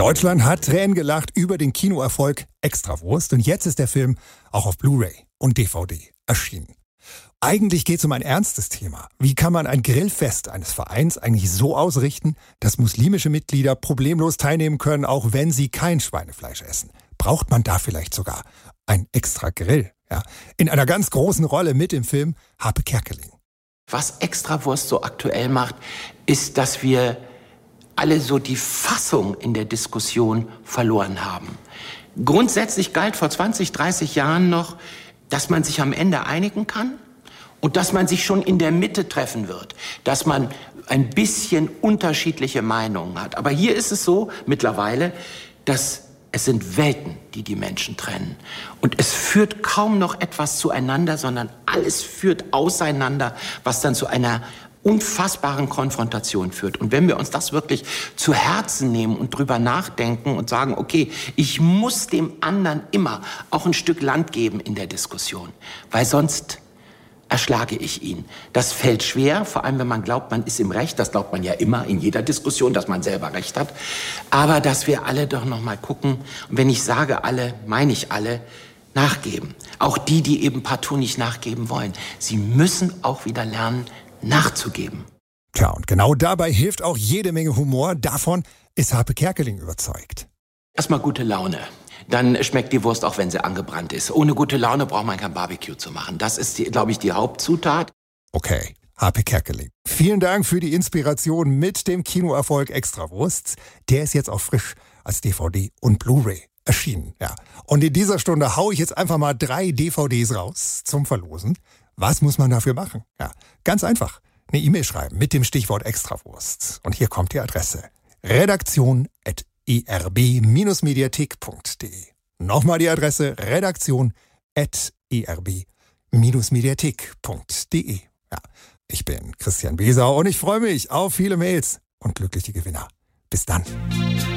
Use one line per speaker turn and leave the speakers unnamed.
Deutschland hat Tränen gelacht über den Kinoerfolg Extrawurst und jetzt ist der Film auch auf Blu-ray und DVD erschienen. Eigentlich geht es um ein ernstes Thema. Wie kann man ein Grillfest eines Vereins eigentlich so ausrichten, dass muslimische Mitglieder problemlos teilnehmen können, auch wenn sie kein Schweinefleisch essen? Braucht man da vielleicht sogar ein extra Grill? Ja. In einer ganz großen Rolle mit im Film Harpe Kerkeling.
Was Extrawurst so aktuell macht, ist, dass wir alle so die Fassung in der Diskussion verloren haben. Grundsätzlich galt vor 20, 30 Jahren noch, dass man sich am Ende einigen kann und dass man sich schon in der Mitte treffen wird, dass man ein bisschen unterschiedliche Meinungen hat. Aber hier ist es so mittlerweile, dass es sind Welten, die die Menschen trennen. Und es führt kaum noch etwas zueinander, sondern alles führt auseinander, was dann zu einer unfassbaren Konfrontation führt. Und wenn wir uns das wirklich zu Herzen nehmen und drüber nachdenken und sagen, okay, ich muss dem anderen immer auch ein Stück Land geben in der Diskussion, weil sonst erschlage ich ihn. Das fällt schwer, vor allem wenn man glaubt, man ist im Recht. Das glaubt man ja immer in jeder Diskussion, dass man selber Recht hat. Aber dass wir alle doch noch mal gucken, und wenn ich sage alle, meine ich alle, nachgeben. Auch die, die eben partout nicht nachgeben wollen. Sie müssen auch wieder lernen, nachzugeben.
Tja, und genau dabei hilft auch jede Menge Humor. Davon ist Harpe Kerkeling überzeugt.
Erstmal gute Laune. Dann schmeckt die Wurst auch, wenn sie angebrannt ist. Ohne gute Laune braucht man kein Barbecue zu machen. Das ist, glaube ich, die Hauptzutat.
Okay, Harpe Kerkeling. Vielen Dank für die Inspiration mit dem Kinoerfolg Extrawurst. Der ist jetzt auch frisch als DVD und Blu-ray erschienen. Ja. Und in dieser Stunde haue ich jetzt einfach mal 3 DVDs raus zum Verlosen. Was muss man dafür machen? Ja, ganz einfach. Eine E-Mail schreiben mit dem Stichwort Extrawurst. Und hier kommt die Adresse: redaktion@erb-mediathek.de. Nochmal die Adresse: redaktion@erb-mediathek.de. Ja, ich bin Christian Besau und ich freue mich auf viele Mails und glückliche Gewinner. Bis dann.